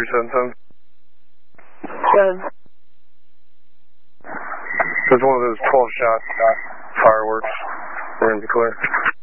377. Good. There's one of those 12-shot fireworks. We're in the clear.